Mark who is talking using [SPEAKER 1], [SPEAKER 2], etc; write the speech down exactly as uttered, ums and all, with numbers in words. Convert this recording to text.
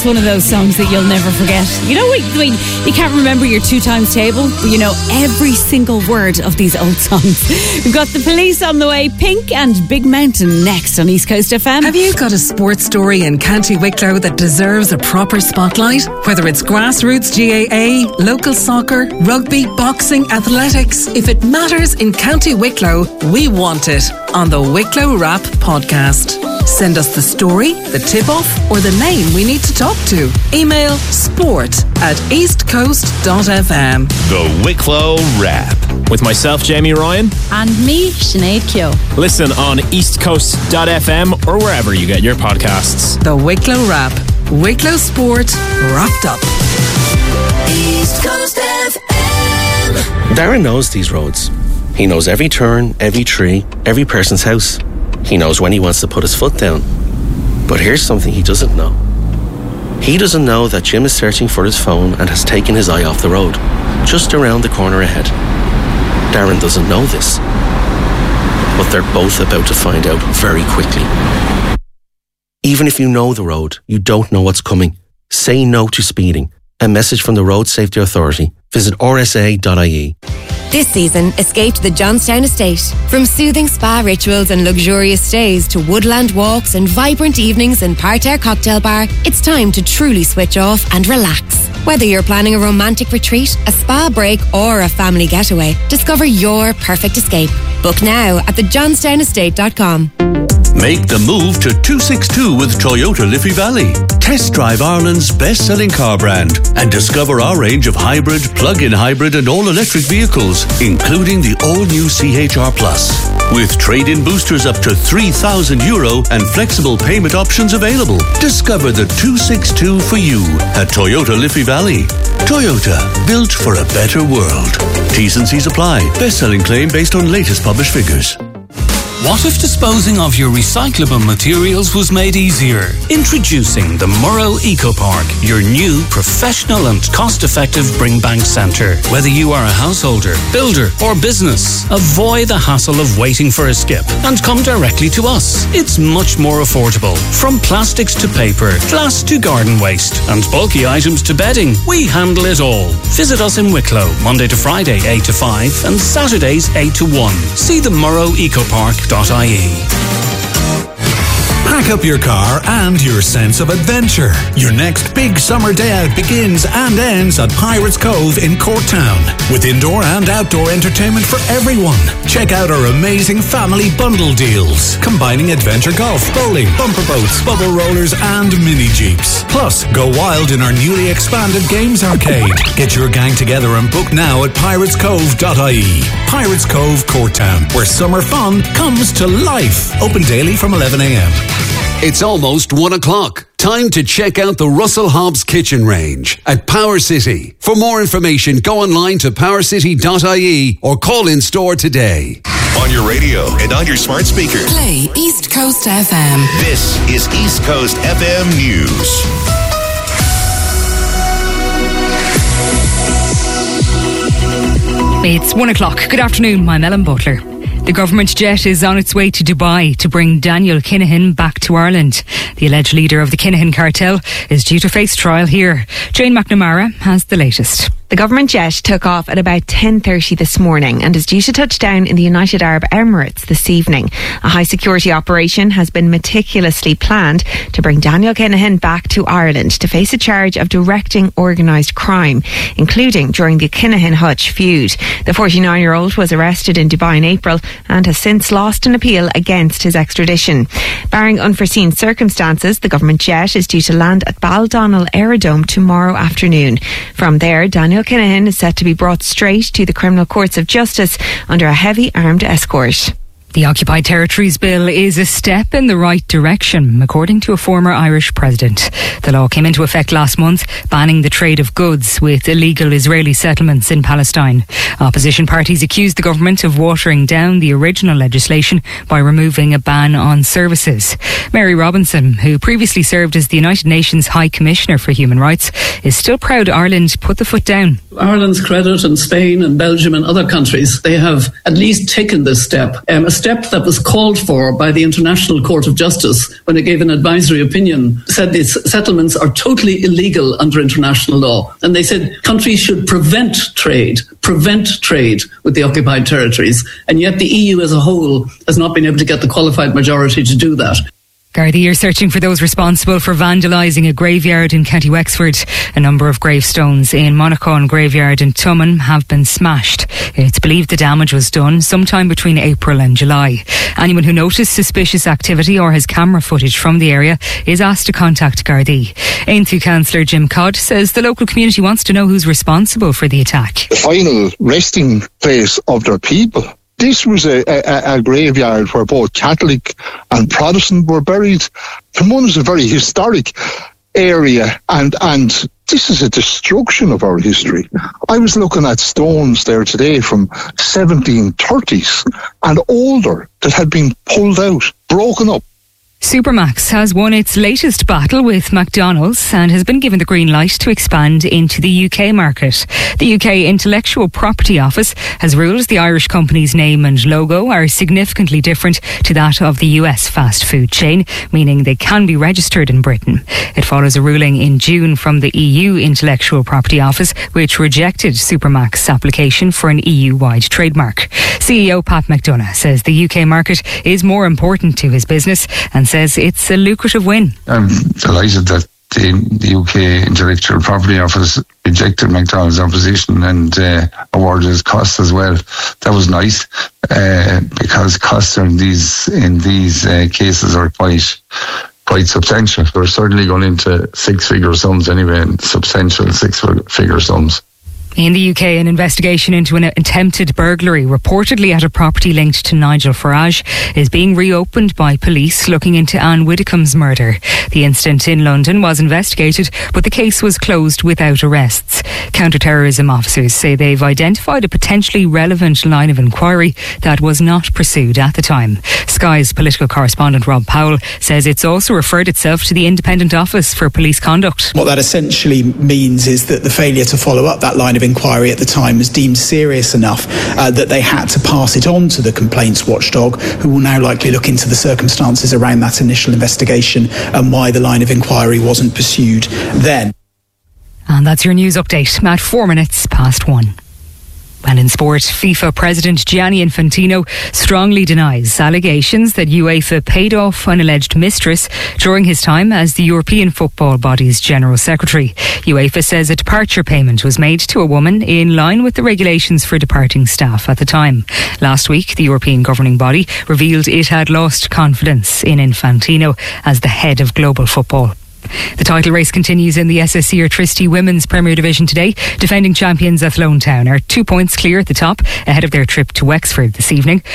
[SPEAKER 1] One of those songs that you'll never forget. You know, I mean, you can't remember your two times table, but you know every single word of these old songs. We've got The Police on the way, Pink and Big Mountain next on East Coast F M.
[SPEAKER 2] Have you got a sports story in County Wicklow that deserves a proper spotlight? Whether it's grassroots G A A, local soccer, rugby, boxing, athletics, if it matters in County Wicklow, we want it on the Wicklow Wrap podcast. Send us the story, the tip-off, or the name we need to talk to. Email sport at eastcoast.fm.
[SPEAKER 3] The Wicklow Wrap. With myself, Jamie Ryan.
[SPEAKER 1] And me, Sinead Keogh.
[SPEAKER 3] Listen on east coast dot f m or wherever you get your podcasts.
[SPEAKER 2] The Wicklow Wrap. Wicklow Sport wrapped up.
[SPEAKER 4] East Coast F M.
[SPEAKER 5] Darren knows these roads. He knows every turn, every tree, every person's house. He knows when he wants to put his foot down. But here's something he doesn't know. He doesn't know that Jim is searching for his phone and has taken his eye off the road, just around the corner ahead. Darren doesn't know this, but they're both about to find out very quickly. Even if you know the road, you don't know what's coming. Say no to speeding. A message from the Road Safety Authority. Visit r s a dot i e.
[SPEAKER 6] This season, escape to the Johnstown Estate. From soothing spa rituals and luxurious stays to woodland walks and vibrant evenings in Parterre Cocktail Bar, it's time to truly switch off and relax. Whether you're planning a romantic retreat, a spa break or a family getaway, discover your perfect escape. Book now at the johnstown estate dot com.
[SPEAKER 7] Make the move to two sixty-two with Toyota Liffey Valley. Test drive Ireland's best-selling car brand and discover our range of hybrid, plug-in hybrid and all-electric vehicles, including the all-new C H R Plus. With trade-in boosters up to three thousand euro and flexible payment options available. Discover the two sixty-two for you at Toyota Liffey Valley. Toyota, built for a better world. T's and C's apply. Best-selling claim based on latest published figures.
[SPEAKER 8] What if disposing of your recyclable materials was made easier? Introducing the Murrow Eco Park, your new professional and cost-effective bring bank centre. Whether you are a householder, builder or business, avoid the hassle of waiting for a skip and come directly to us. It's much more affordable. From plastics to paper, glass to garden waste and bulky items to bedding, we handle it all. Visit us in Wicklow, Monday to Friday eight to five and Saturdays eight to one. See the Murrow Eco Park dot I E.
[SPEAKER 9] Pack up your car and your sense of adventure. Your next big summer day out begins and ends at Pirates Cove in Corktown. With indoor and outdoor entertainment for everyone. Check out our amazing family bundle deals, combining adventure golf, bowling, bumper boats, bubble rollers and mini jeeps. Plus, go wild in our newly expanded games arcade. Get your gang together and book now at pirates cove dot I E. Pirates Cove, Corktown, where summer fun comes to life. Open daily from eleven a m.
[SPEAKER 10] It's almost one o'clock. Time to check out the Russell Hobbs kitchen range at Power City. For more information, go online to power city dot I E or call in store today.
[SPEAKER 3] On your radio and on your smart speaker.
[SPEAKER 2] Play East Coast F M.
[SPEAKER 3] This is East Coast F M News.
[SPEAKER 11] It's one o'clock. Good afternoon. I'm Ellen Butler. The government jet is on its way to Dubai to bring Daniel Kinahan back to Ireland. The alleged leader of the Kinahan cartel is due to face trial here. Jane McNamara has the latest.
[SPEAKER 12] The government jet took off at about ten thirty this morning and is due to touch down in the United Arab Emirates this evening. A high security operation has been meticulously planned to bring Daniel Kinahan back to Ireland to face a charge of directing organised crime, including during the Kinahan Hutch feud. The forty-nine-year-old was arrested in Dubai in April and has since lost an appeal against his extradition. Barring unforeseen circumstances, the government jet is due to land at Baldonnel Aerodrome tomorrow afternoon. From there, Daniel Kinahan is set to be brought straight to the criminal courts of justice under a heavy armed escort.
[SPEAKER 11] The Occupied Territories Bill is a step in the right direction, according to a former Irish president. The law came into effect last month, banning the trade of goods with illegal Israeli settlements in Palestine. Opposition parties accused the government of watering down the original legislation by removing a ban on services. Mary Robinson, who previously served as the United Nations High Commissioner for Human Rights, is still proud Ireland put the foot down.
[SPEAKER 13] Ireland's credit and Spain and Belgium and other countries, they have at least taken this step, um, a step that was called for by the International Court of Justice when it gave an advisory opinion, said these settlements are totally illegal under international law. And they said countries should prevent trade, prevent trade with the occupied territories. And yet the E U as a whole has not been able to get the qualified majority to do that.
[SPEAKER 11] Gardaí are searching for those responsible for vandalising a graveyard in County Wexford. A number of gravestones in Monaghan Graveyard in Tumman have been smashed. It's believed the damage was done sometime between April and July. Anyone who noticed suspicious activity or has camera footage from the area is asked to contact Gardaí. Aintree Councillor Jim Codd says the local community wants to know who's responsible for the attack.
[SPEAKER 14] The final resting place of their people. This was a, a, a graveyard where both Catholic and Protestant were buried. Tummun is a very historic area, and and this is a destruction of our history. I was looking at stones there today from seventeen thirties and older that had been pulled out, broken up.
[SPEAKER 11] Supermax has won its latest battle with McDonald's and has been given the green light to expand into the U K market. The U K Intellectual Property Office has ruled the Irish company's name and logo are significantly different to that of the U S fast food chain, meaning they can be registered in Britain. It follows a ruling in June from the E U Intellectual Property Office, which rejected Supermax's application for an E U-wide trademark. C E O Pat McDonough says the U K market is more important to his business and says it's a lucrative win.
[SPEAKER 15] I'm delighted that the, the U K Intellectual Property Office rejected McDonald's opposition and uh, awarded us costs as well. That was nice uh, because costs in these in these uh, cases are quite quite substantial. We're certainly going into six-figure sums anyway, and substantial six-figure sums.
[SPEAKER 11] In the U K, an investigation into an attempted burglary reportedly at a property linked to Nigel Farage is being reopened by police looking into Anne Widdecombe's murder. The incident in London was investigated, but the case was closed without arrests. Counter-terrorism officers say they've identified a potentially relevant line of inquiry that was not pursued at the time. Sky's political correspondent Rob Powell says it's also referred itself to the Independent Office for Police Conduct.
[SPEAKER 16] What that essentially means is that the failure to follow up that line of inquiry at the time was deemed serious enough uh, that they had to pass it on to the complaints watchdog, who will now likely look into the circumstances around that initial investigation and why the line of inquiry wasn't pursued then.
[SPEAKER 11] And that's your news update at four minutes past one. And in sport, FIFA President Gianni Infantino strongly denies allegations that UEFA paid off an alleged mistress during his time as the European football body's General Secretary. UEFA says a departure payment was made to a woman in line with the regulations for departing staff at the time. Last week, the European governing body revealed it had lost confidence in Infantino as the head of global football. The title race continues in the S S C Airtricity Women's Premier Division today. Defending champions Athlone Town are two points clear at the top ahead of their trip to Wexford this evening.